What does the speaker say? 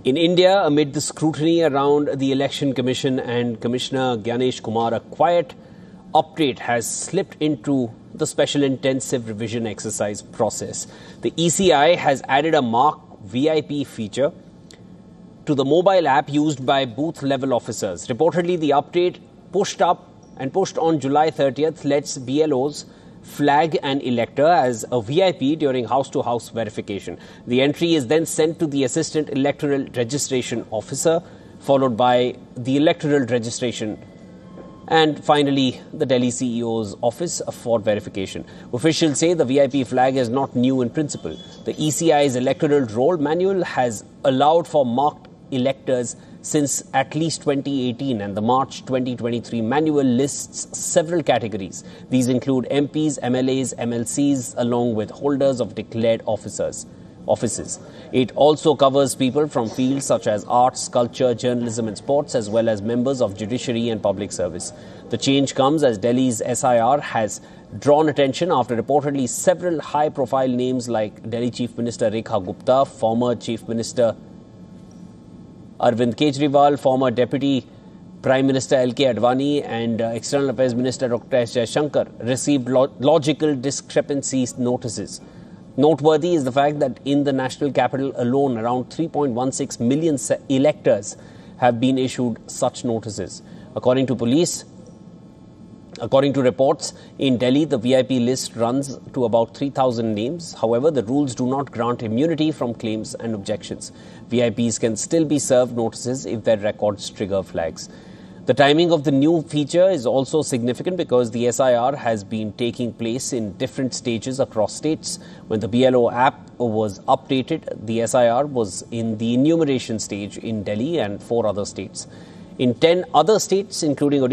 In India, amid the scrutiny around the Election Commission and Commissioner Gyanesh Kumar, a quiet update has slipped into the special intensive revision exercise process. The ECI has added a Mark VIP feature to the mobile app used by booth-level officers. Reportedly, the update pushed on July 30th lets BLOs flag an elector as a VIP during house-to-house verification. The entry is then sent to the Assistant Electoral Registration Officer, followed by the Electoral Registration and finally the Delhi CEO's office for verification. Officials say the VIP flag is not new in principle. The ECI's electoral roll manual has allowed for marked electors since at least 2018, and the March 2023 manual lists several categories. These include MPs, MLAs, MLCs, along with holders of declared offices. It also covers people from fields such as arts, culture, journalism and sports, as well as members of judiciary and public service. The change comes as Delhi's SIR has drawn attention after reportedly several high-profile names like Delhi Chief Minister Rekha Gupta, former Chief Minister Arvind Kejriwal, former Deputy Prime Minister L.K. Advani and External Affairs Minister Dr. S. Jaishankar received logical discrepancies notices. Noteworthy is the fact that in the national capital alone, around 3.16 million electors have been issued such notices. According to reports, in Delhi, the VIP list runs to about 3,000 names. However, the rules do not grant immunity from claims and objections. VIPs can still be served notices if their records trigger flags. The timing of the new feature is also significant because the SIR has been taking place in different stages across states. When the BLO app was updated, the SIR was in the enumeration stage in Delhi and 4 other states. In 10 other states, including